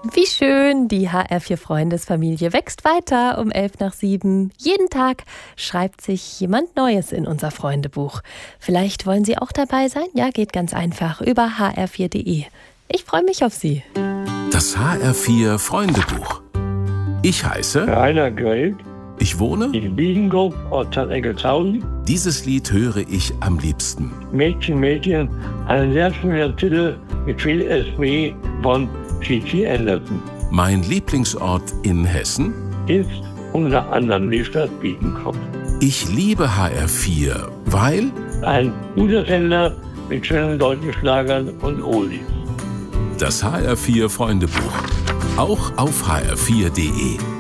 Wie schön, die HR4 Freundesfamilie wächst weiter um 6:11. Jeden Tag schreibt sich jemand Neues in unser Freundebuch. Vielleicht wollen Sie auch dabei sein? Ja, geht ganz einfach über hr4.de. Ich freue mich auf Sie. Das HR4 Freundebuch. Ich heiße Rainer Grell. Ich wohne in Biedenkopf, Ortsteil Eggelshausen. Dieses Lied höre ich am liebsten. Mädchen, Mädchen, ein sehr schöner Titel mit viel Esprit von Gigi Anderson. Mein Lieblingsort in Hessen Ist unter anderem die Stadt Biedenkopf. Ich liebe HR4, weil Ein guter Sender mit schönen deutschen Schlagern und Oldies. das HR4 Freundebuch auch auf hr4.de.